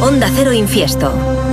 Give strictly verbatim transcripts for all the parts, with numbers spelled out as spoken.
Onda Cero Infiesto.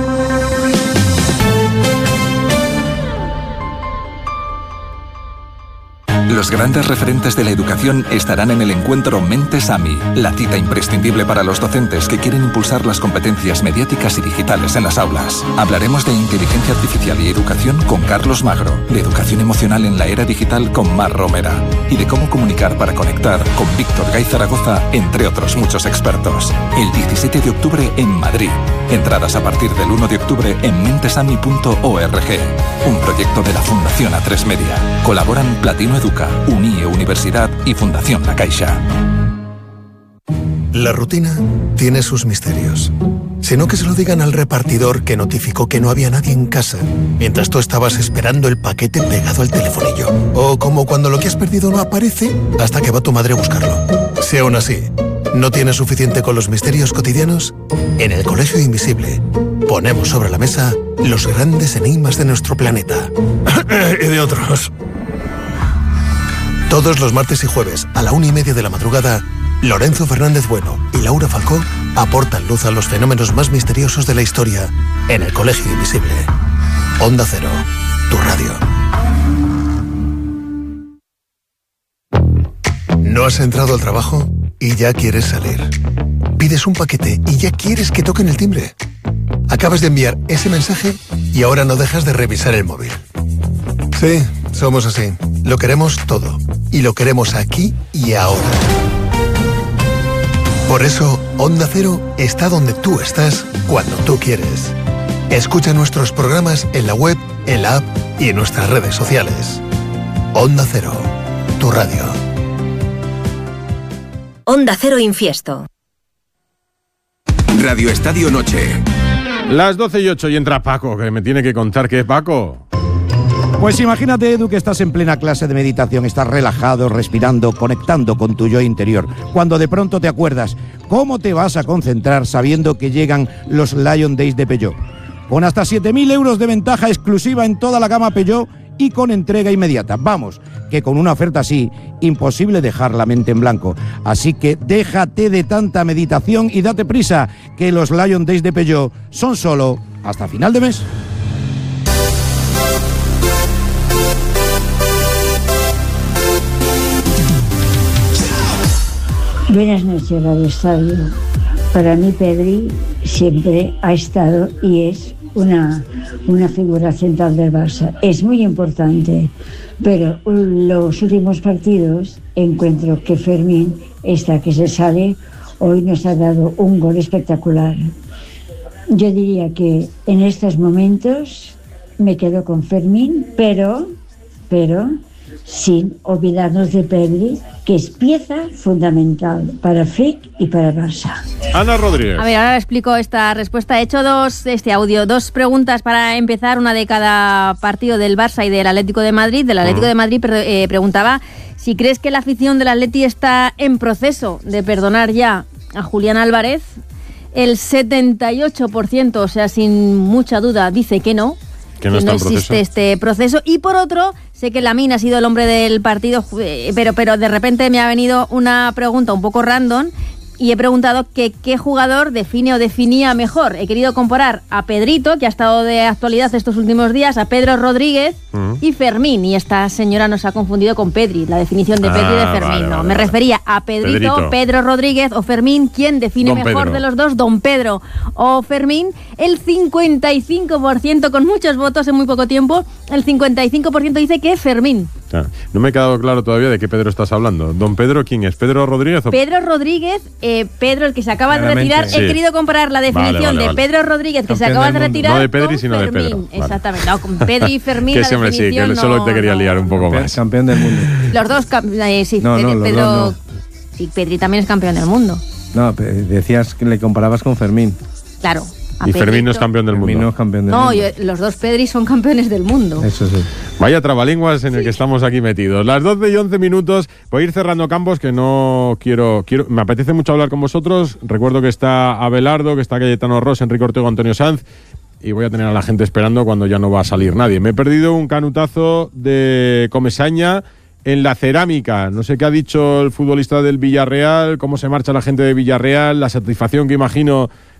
Los grandes referentes de la educación estarán en el encuentro Mentes A M I, la cita imprescindible para los docentes que quieren impulsar las competencias mediáticas y digitales en las aulas. Hablaremos de inteligencia artificial y educación con Carlos Magro, de educación emocional en la era digital con Mar Romera y de cómo comunicar para conectar con Víctor Gay Zaragoza, entre otros muchos expertos. El diecisiete de octubre en Madrid. Entradas a partir del uno de octubre en mentesami punto org. Un proyecto de la Fundación A tres Media. Colaboran Platino Educa, Unie Universidad y Fundación La Caixa. La rutina tiene sus misterios. Sino que se lo digan al repartidor que notificó que no había nadie en casa mientras tú estabas esperando el paquete pegado al telefonillo. O como cuando lo que has perdido no aparece hasta que va tu madre a buscarlo. Si aún así no tienes suficiente con los misterios cotidianos, en el Colegio Invisible ponemos sobre la mesa los grandes enigmas de nuestro planeta. Y de otros. Todos los martes y jueves a la una y media de la madrugada, Lorenzo Fernández Bueno y Laura Falcó aportan luz a los fenómenos más misteriosos de la historia en el Colegio Invisible. Onda Cero, tu radio. ¿No has entrado al trabajo y ya quieres salir? ¿Pides un paquete y ya quieres que toquen el timbre? Acabas de enviar ese mensaje y ahora no dejas de revisar el móvil. Sí, somos así. Lo queremos todo. Y lo queremos aquí y ahora. Por eso, Onda Cero está donde tú estás, cuando tú quieres. Escucha nuestros programas en la web, en la app y en nuestras redes sociales. Onda Cero, tu radio. Onda Cero Infiesto. Radio Estadio Noche. Las doce y ocho y entra Paco, que me tiene que contar qué es Paco. Pues imagínate, Edu, que estás en plena clase de meditación, estás relajado, respirando, conectando con tu yo interior, cuando de pronto te acuerdas, ¿cómo te vas a concentrar sabiendo que llegan los Lion Days de Peugeot? Con hasta siete mil euros de ventaja exclusiva en toda la gama Peugeot y con entrega inmediata. Vamos, que con una oferta así, imposible dejar la mente en blanco. Así que déjate de tanta meditación y date prisa, que los Lion Days de Peugeot son solo hasta final de mes. Buenas noches, Radio Estadio. Para mí, Pedri siempre ha estado y es una, una figura central del Barça. Es muy importante, pero los últimos partidos encuentro que Fermín está que se sale. Hoy nos ha dado un gol espectacular. Yo diría que en estos momentos me quedo con Fermín, pero, pero sin olvidarnos de Pedri, que es pieza fundamental para Flick y para Barça. Ana Rodríguez. A ver, ahora explico esta respuesta. He hecho dos, este audio, dos preguntas para empezar, una de cada partido del Barça y del Atlético de Madrid. Del Atlético uh-huh. de Madrid eh, preguntaba si crees que la afición del Atleti está en proceso de perdonar ya a Julián Álvarez. El setenta y ocho por ciento, o sea, sin mucha duda, dice que no. Que no, que no existe proceso. este proceso. Y por otro, sé que Lamine ha sido el hombre del partido, pero, pero de repente me ha venido una pregunta un poco random y he preguntado que qué jugador define o definía mejor. He querido comparar a Pedrito, que ha estado de actualidad estos últimos días, a Pedro Rodríguez uh-huh. y Fermín. Y esta señora nos ha confundido con Pedri, la definición de Pedri ah, y de Fermín. Vale, no, vale, me vale. refería a Pedrito, Pedrito, Pedro Rodríguez o Fermín. ¿Quién define Don mejor Pedro. de los dos? Don Pedro o Fermín. El cincuenta y cinco por ciento, con muchos votos en muy poco tiempo, el cincuenta y cinco por ciento dice que Fermín. Ah, no me ha quedado claro todavía de qué Pedro estás hablando. ¿Don Pedro quién es? ¿Pedro Rodríguez o...? Pedro Rodríguez, eh, Pedro el que se acaba Claramente, de retirar. Sí. He querido comparar la definición vale, vale, de vale. Pedro Rodríguez, que Campeón se acaba de retirar. No de Pedri, sino Fermín. de Pedro. Vale. Exactamente. No, con Pedri y Fermín. que la siempre sí, que no, solo te quería liar un poco campeón, más. Campeón del mundo. Los dos, eh, sí, no, Pedro. no, Pedro dos, no. Sí, Pedri también es campeón del mundo. No, decías que le comparabas con Fermín. Claro. Y Pedrito. Fermín no es campeón del Fermín mundo. No, es campeón del no mundo. Yo, los dos Pedri son campeones del mundo. Eso sí. Vaya trabalenguas en el sí. que estamos aquí metidos. Las doce y once minutos. Voy a ir cerrando campos que no quiero, quiero... Me apetece mucho hablar con vosotros. Recuerdo que está Abelardo, que está Cayetano Ross, Enrique Ortego, Antonio Sanz. Y voy a tener a la gente esperando cuando ya no va a salir nadie. Me he perdido un canutazo de Comesaña en la cerámica. No sé qué ha dicho el futbolista del Villarreal, cómo se marcha la gente de Villarreal, la satisfacción que imagino